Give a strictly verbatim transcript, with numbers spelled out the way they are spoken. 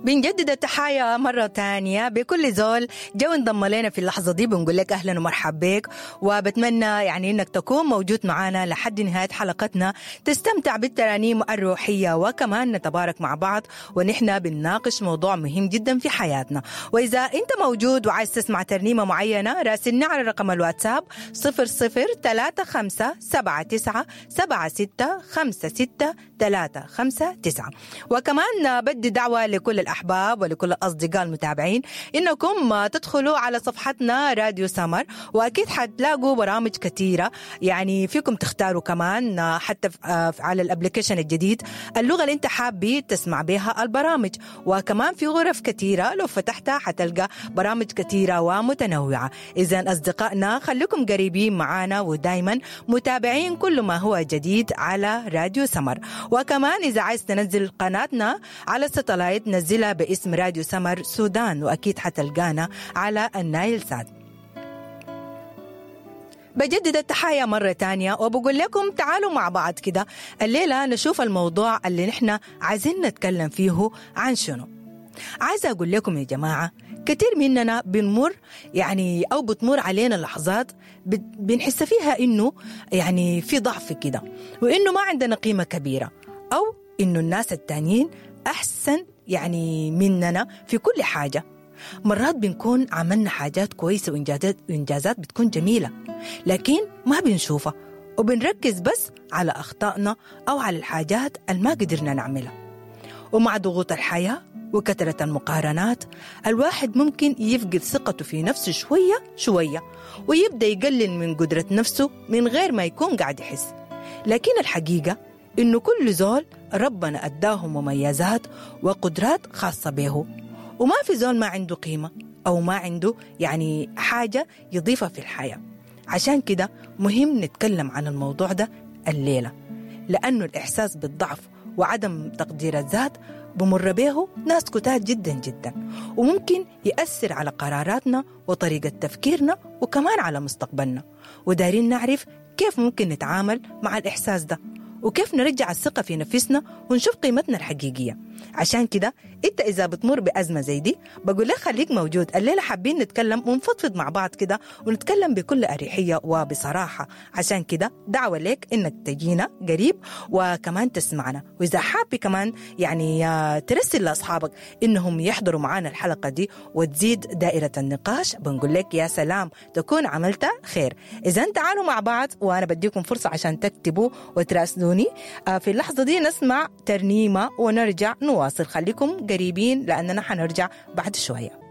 بنجدد التحايا مرة تانية بكل زول جو انضم لنا في اللحظة دي. بنقول لك أهلا ومرحب بك، وبتمنى يعني إنك تكون موجود معنا لحد نهاية حلقتنا، تستمتع بالترانيم الروحية، وكمان نتبارك مع بعض ونحن بنناقش موضوع مهم جدا في حياتنا. وإذا أنت موجود وعايز تسمع ترنيمة معينة، راسلنا على رقم الواتساب صفر صفر ثلاثة خمسة سبعة تسعة سبعة ستة خمسة ستة ثلاثة خمسة تسعة. وكمان بدي دعوة لكل الأحباب ولكل الأصدقاء المتابعين إنكم تدخلوا على صفحتنا راديو سمر، وأكيد حتلاقوا برامج كثيرة، يعني فيكم تختاروا كمان حتى على الابليكيشن الجديد اللغة اللي انت حابي تسمع بها البرامج. وكمان في غرف كثيرة لو فتحتها حتلقى برامج كثيرة ومتنوعة. إذن أصدقائنا خليكم قريبين معنا ودايما متابعين كل ما هو جديد على راديو سمر. وكمان إذا عايز تنزل قناتنا على الستلايت نزلها باسم راديو سمر سودان، وأكيد حتلقانا على النايل سات. بجدد التحايا مرة تانية وبقول لكم تعالوا مع بعض كده الليلة نشوف الموضوع اللي نحن عايزين نتكلم فيه عن شنو. عايزة أقول لكم يا جماعة، كتير مننا بنمر يعني أو بتمر علينا لحظات بنحس فيها إنه يعني في ضعف كده، وإنه ما عندنا قيمة كبيرة، أو إنه الناس التانيين أحسن يعني مننا في كل حاجة. مرات بنكون عملنا حاجات كويسة وإنجازات, وإنجازات بتكون جميلة، لكن ما بنشوفها وبنركز بس على أخطائنا أو على الحاجات اللي ما قدرنا نعملها. ومع ضغوط الحياة وكثرة المقارنات الواحد ممكن يفقد ثقته في نفسه شوية شوية، ويبدأ يقلل من قدرة نفسه من غير ما يكون قاعد يحس. لكن الحقيقة إنه كل زول ربنا أداهم مميزات وقدرات خاصة به، وما في زول ما عنده قيمة أو ما عنده يعني حاجة يضيفها في الحياة. عشان كده مهم نتكلم عن الموضوع ده الليلة، لأنه الإحساس بالضعف وعدم تقدير الذات بمر به ناس كتار جدا جدا، وممكن يأثر على قراراتنا وطريقة تفكيرنا وكمان على مستقبلنا. ودارين نعرف كيف ممكن نتعامل مع الإحساس ده، وكيف نرجع الثقة في نفسنا ونشوف قيمتنا الحقيقية. عشان كده انت اذا بتمر بأزمة زي دي بقول لك خليك موجود الليلة، حابين نتكلم ونفضفض مع بعض كده، ونتكلم بكل أريحية وبصراحة. عشان كده دعوة لك انك تجينا قريب وكمان تسمعنا. واذا حابي كمان يعني ترسل لأصحابك انهم يحضروا معنا الحلقة دي وتزيد دائرة النقاش، بنقول لك يا سلام تكون عملت خير. اذا تعالوا مع بعض وانا بديكم فرصة عشان تكتبوا وتراسلوني. في اللحظة دي نسمع ترنيمة ونرجع نواصل. خليكم قريبين لأننا حنرجع بعد شوية.